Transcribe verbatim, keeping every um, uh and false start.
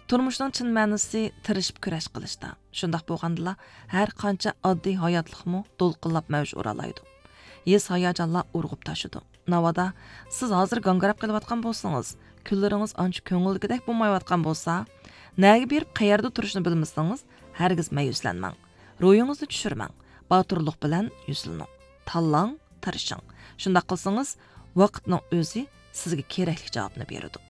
Turmuşning chin ma'nosi tirishib kurash qilishda. Shundaq bo'lgandila har qancha oddiy hayotlikmi to'lqinlab mavj uralaydi. Yes hayajonlar urg'ib tashidi. Navada siz hozir gangarab qilayotgan bo'lsangiz, kunlaringiz ancha ko'ngildagidek bo'lmayotgan bo'lsa, nega berib qayerda turishni bilmasangiz, hargiz mayuslanmang. Ro'yingizni tushirmang. Boturlik bilan yuzlaning. Tanlang, tirishing. Shundaq qilsangiz, vaqtning o'zi sizga kerakli javobni beradi.